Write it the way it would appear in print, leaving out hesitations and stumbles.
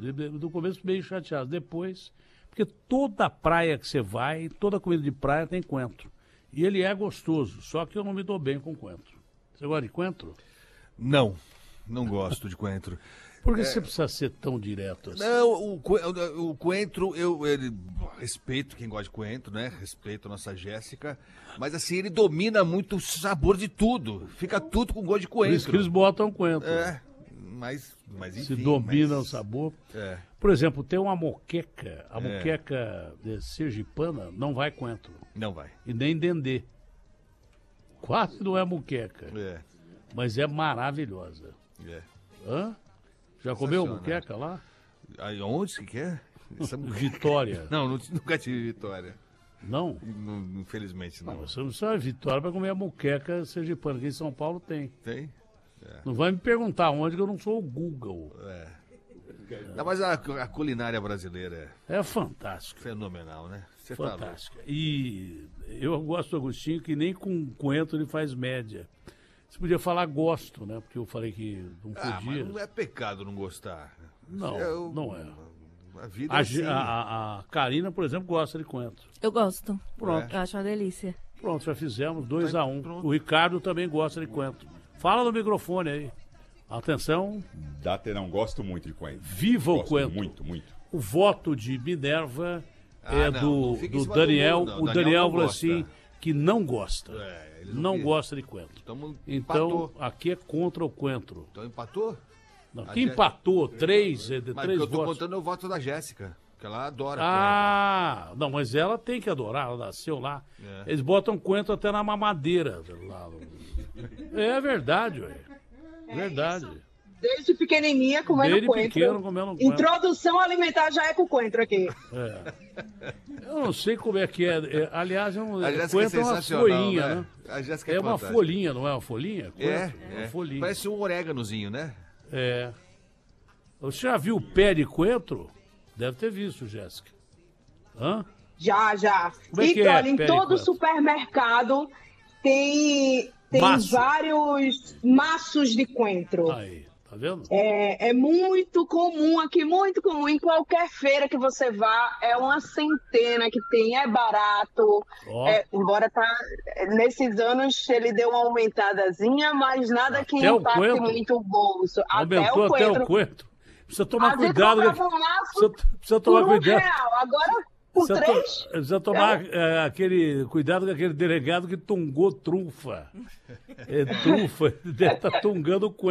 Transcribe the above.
No começo meio chateado, depois... Porque toda praia que você vai, toda comida de praia tem coentro. E ele é gostoso, só que eu não me dou bem com coentro. Você gosta de coentro? Não gosto de coentro. Por que você precisa ser tão direto assim? Não, o coentro, respeito quem gosta de coentro, né? Respeito a nossa Jéssica. Mas assim, ele domina muito o sabor de tudo. Fica tudo com gosto de coentro. Por isso que eles botam coentro. Mas enfim. Se domina o sabor. É. Por exemplo, tem uma moqueca. A moqueca sergipana não vai coentro. Não vai. E nem dendê. Quase não é moqueca. É. Mas é maravilhosa. É. Hã? Já comeu moqueca lá? Aí, onde que é? Vitória. Não, nunca tive Vitória. Não? Infelizmente não. Você não precisa de Vitória para comer a moqueca sergipana. Aqui em São Paulo tem. Tem? Não vai me perguntar onde, que eu não sou o Google. Não, mas a culinária brasileira é fantástica. Fenomenal, né? Você fantástica. E eu gosto do Agostinho, que nem com coentro ele faz média. Você podia falar gosto, né? Porque eu falei que não podia. Mas não é pecado não gostar. Não, não é. A vida é assim. A Karina, por exemplo, gosta de coentro. Eu gosto. Pronto. Eu acho uma delícia. Pronto, já fizemos 2-1. O Ricardo também gosta de coentro. Fala no microfone aí. Atenção. Não gosto muito de coentro. Viva o coentro. Muito, muito. O voto de Minerva é do Daniel. O Daniel falou assim que não gosta. Não gosta de coentro. Então, aqui é contra o coentro. Então empatou? Não, que empatou? Três Mas eu tô votos. contando o voto da Jéssica, que ela adora coentro. Não, mas ela tem que adorar, ela nasceu lá. Eles botam coentro até na mamadeira. Lá. É verdade, ué. Verdade. Desde pequenininha comendo coentro. Introdução alimentar já é com coentro aqui. Eu não sei como é que é. Aliás, coentro é uma folhinha, né? A Jéssica é uma folhinha, não é uma folhinha? É uma folhinha. Parece um oréganozinho, né? Você já viu o pé de coentro? Deve ter visto, Jéssica. Hã? Já. Como é que olha, em todo supermercado tem vários maços de coentro. Aí, tá vendo? É muito comum aqui, muito comum. Em qualquer feira que você vá, é uma centena que tem, é barato. Embora nesses anos ele deu uma aumentadazinha, mas nada que impacte muito o bolso. Aumentou até o coentro. Precisa tomar cuidado. Precisa tomar cuidado. Agora... Precisa tomar aquele cuidado com aquele delegado que tungou trufa. Trufa, deve estar tungando o coentro.